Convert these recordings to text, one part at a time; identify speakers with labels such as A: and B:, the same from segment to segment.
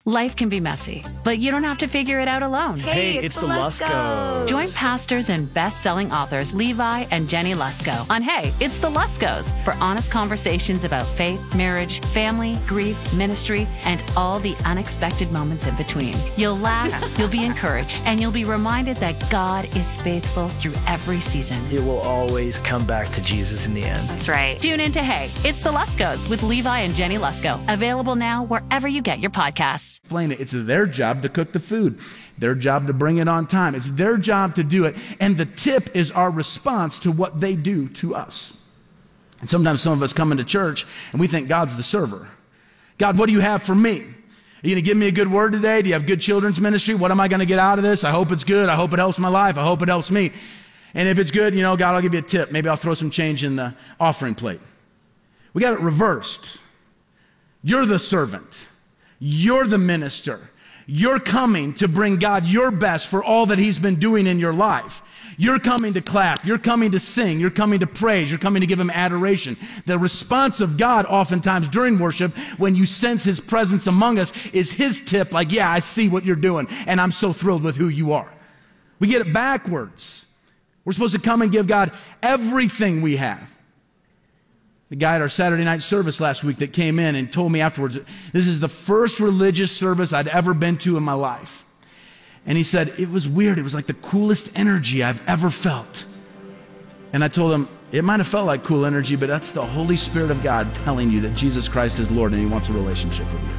A: Life can be messy, but you don't have to figure it out alone.
B: Hey, it's the Luskos.
A: Join pastors and best-selling authors Levi and Jenny Lusko on Hey, It's the Luskos for honest conversations about faith, marriage, family, grief, ministry, and all the unexpected moments in between. You'll laugh, you'll be encouraged, and you'll be reminded that God is faithful through every season.
B: It will always come back to Jesus in the end.
A: That's right. Tune in to Hey, It's the Luskos with Levi and Jenny Lusko. Available now wherever you get your podcasts.
C: Explain it. It's their job to cook the food, their job to bring it on time. It's their job to do it. And the tip is our response to what they do to us. And sometimes some of us come into church and we think God's the server. God, what do you have for me? Are you going to give me a good word today? Do you have good children's ministry? What am I going to get out of this? I hope it's good. I hope it helps my life. I hope it helps me. And if it's good, God, I'll give you a tip. Maybe I'll throw some change in the offering plate. We got it reversed. You're the servant. You're the minister. You're coming to bring God your best for all that he's been doing in your life. You're coming to clap. You're coming to sing. You're coming to praise. You're coming to give him adoration. The response of God oftentimes during worship, when you sense his presence among us, is his tip like, yeah, I see what you're doing, and I'm so thrilled with who you are. We get it backwards. We're supposed to come and give God everything we have. The guy at our Saturday night service last week that came in and told me afterwards, this is the first religious service I'd ever been to in my life. And he said, it was weird. It was like the coolest energy I've ever felt. And I told him, it might have felt like cool energy, but that's the Holy Spirit of God telling you that Jesus Christ is Lord and he wants a relationship with you.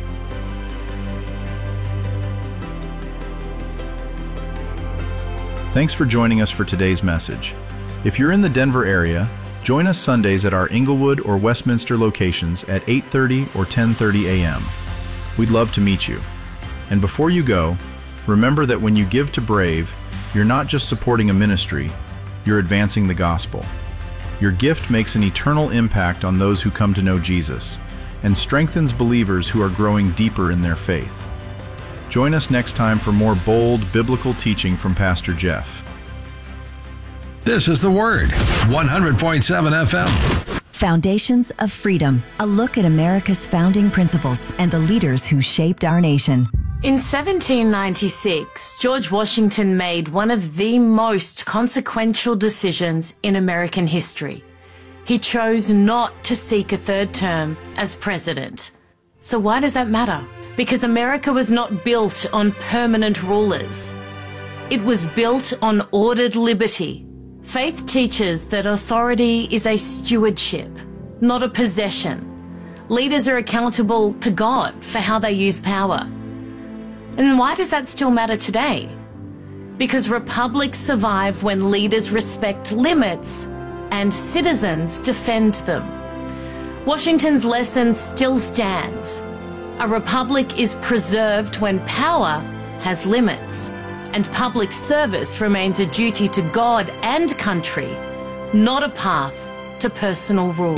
D: Thanks for joining us for today's message. If you're in the Denver area, join us Sundays at our Inglewood or Westminster locations at 8:30 or 10:30 a.m. We'd love to meet you. And before you go, remember that when you give to Brave, you're not just supporting a ministry, you're advancing the gospel. Your gift makes an eternal impact on those who come to know Jesus and strengthens believers who are growing deeper in their faith. Join us next time for more bold biblical teaching from Pastor Jeff.
E: This is The Word, 100.7 FM.
F: Foundations of Freedom, a look at America's founding principles and the leaders who shaped our nation.
G: In 1796, George Washington made one of the most consequential decisions in American history. He chose not to seek a third term as president. So why does that matter? Because America was not built on permanent rulers. It was built on ordered liberty. Faith teaches that authority is a stewardship, not a possession. Leaders are accountable to God for how they use power. And why does that still matter today? Because republics survive when leaders respect limits and citizens defend them. Washington's lesson still stands. A republic is preserved when power has limits. And public service remains a duty to God and country, not a path to personal rule.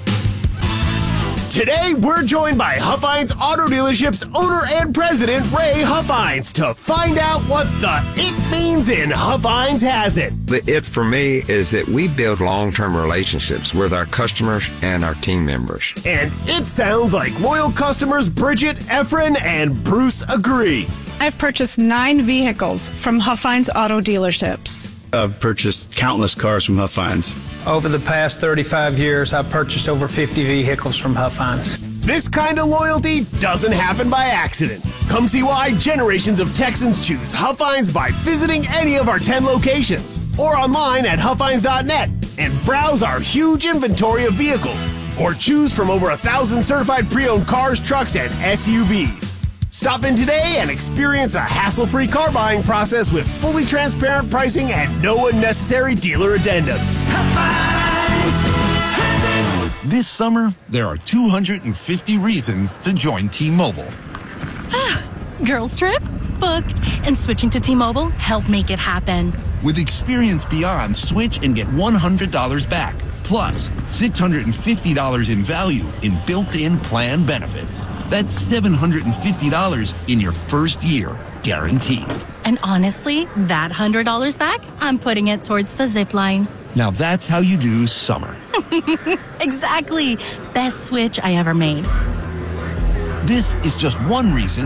H: Today, we're joined by Huffines Auto Dealership's owner and president, Ray Huffines, to find out what the it means in Huffines Has It.
I: The it for me is that we build long-term relationships with our customers and our team members.
H: And it sounds like loyal customers Bridget, Efren, and Bruce agree.
J: I've purchased 9 vehicles from Huffines Auto Dealerships.
K: I've purchased countless cars from Huffines.
L: Over the past 35 years, I've purchased over 50 vehicles from Huffines.
H: This kind of loyalty doesn't happen by accident. Come see why generations of Texans choose Huffines by visiting any of our 10 locations or online at huffines.net and browse our huge inventory of vehicles or choose from over 1,000 certified pre-owned cars, trucks, and SUVs. Stop in today and experience a hassle-free car buying process with fully transparent pricing and no unnecessary dealer addendums.
M: This summer, there are 250 reasons to join T-Mobile.
N: Girls trip? Booked. And switching to T-Mobile helped make it happen.
M: With Experience Beyond, switch and get $100 back. Plus, $650 in value in built-in plan benefits. That's $750 in your first year, guaranteed.
N: And honestly, that $100 back, I'm putting it towards the zip line.
M: Now that's how you do summer.
N: Exactly. Best switch I ever made.
M: This is just one reason